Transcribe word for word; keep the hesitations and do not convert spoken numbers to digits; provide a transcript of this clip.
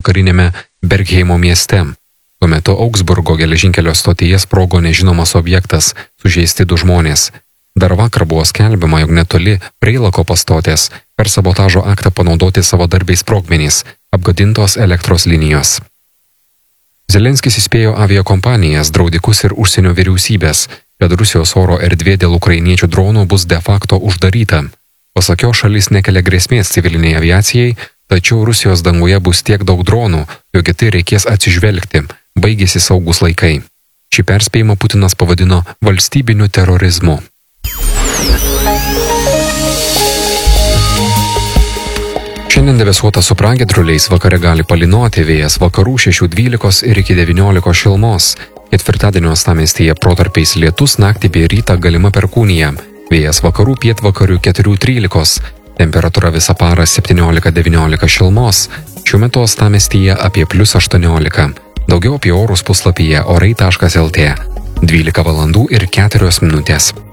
vakarinėme Bergheimo mieste. Tuo metu Augsburgo geležinkelio stotyje sprogo nežinomas objektas, sužeisti du žmonės. Dar vakar buvo skelbiama, jog netoli Preilako pastotės per sabotažo aktą panaudoti savadarbiai sprogmenys, apgadintos elektros linijos. Zelenskis įspėjo aviakompanijas, draudikus ir užsienio vyriausybės, kad Rusijos oro erdvė dėl ukrainiečių dronų bus de facto uždaryta. Pasak jo, šalis nekelia grėsmės civiliniai aviacijai, tačiau Rusijos danguje bus tiek daug dronų, jog į tai reikės atsižvelgti, baigėsi saugus laikai. Šį perspėjimą Putinas pavadino valstybiniu terorizmu. Šiandien debesuota su pragiedruliais, vakare gali palynoti, vėjas vakarų šešių dvylikos ir iki devyniolikos šilumos. Ketvirtadienio uostamiestyje protarpiais lietus, naktį bei rytą galima perkūnija. Vėjas vakarų pietvakarių keturių trylikos. Temperatūra visą parą septyniolika devyniolika šilumos. Šiuo metu uostamiestyje apie plius aštuoniolika. Daugiau apie orus puslapyje orai taškas lt. dvylika valandų ir keturios minutės.